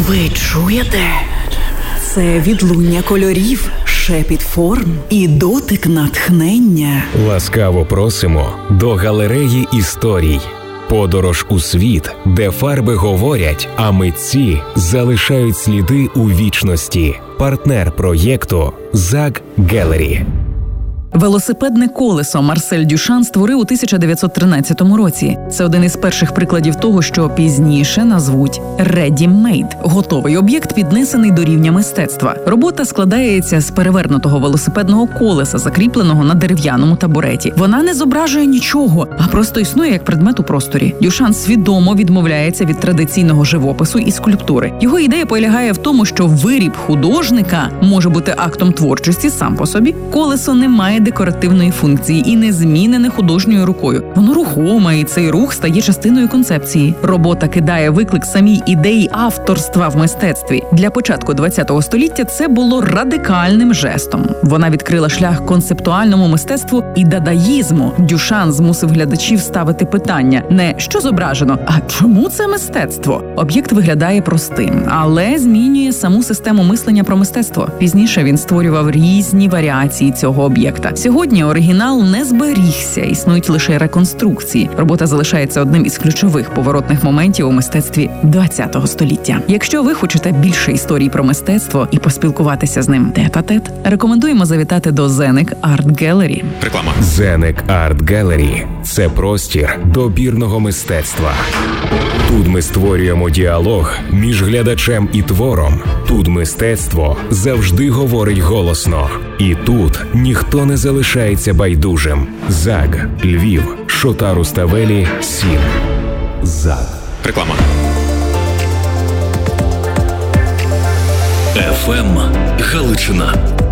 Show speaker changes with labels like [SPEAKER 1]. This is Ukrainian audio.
[SPEAKER 1] Ви чуєте? Це відлуння кольорів, шепіт форм і дотик натхнення.
[SPEAKER 2] Ласкаво просимо до галереї історій. Подорож у світ, де фарби говорять, а митці залишають сліди у вічності. Партнер проєкту «Заг Гелері».
[SPEAKER 3] Велосипедне колесо Марсель Дюшан створив у 1913 році. Це один із перших прикладів того, що пізніше назвуть «ready-made» – готовий об'єкт, піднесений до рівня мистецтва. Робота складається з перевернутого велосипедного колеса, закріпленого на дерев'яному табуреті. Вона не зображує нічого, а просто існує як предмет у просторі. Дюшан свідомо відмовляється від традиційного живопису і скульптури. Його ідея полягає в тому, що виріб художника може бути актом творчості сам по собі. Колесо не має декоративної функції і не змінене художньою рукою. Воно рухоме, і цей рух стає частиною концепції. Робота кидає виклик самій ідеї авторства в мистецтві. Для початку ХХ століття це було радикальним жестом. Вона відкрила шлях концептуальному мистецтву і дадаїзму. Дюшан змусив глядачів ставити питання не «що зображено?», а «чому це мистецтво?». Об'єкт виглядає простим, але змінює саму систему мислення про мистецтво. Пізніше він створював різні варіації цього об'єкта. Сьогодні оригінал не зберігся, існують лише реконструкції. Робота залишається одним із ключових поворотних моментів у мистецтві ХХ століття. Якщо ви хочете більше історій про мистецтво і поспілкуватися з ним тет-а-тет, рекомендуємо завітати до Зенек Арт Гелері.
[SPEAKER 2] Реклама. Зенек Арт Гелері – це простір добірного мистецтва. Тут ми створюємо діалог між глядачем і твором. Тут мистецтво завжди говорить голосно. І тут ніхто не залишається байдужим. ЗАГ, Львів, Шота Руставелі, 7. ЗАГ. Реклама.
[SPEAKER 4] ФМ Галичина.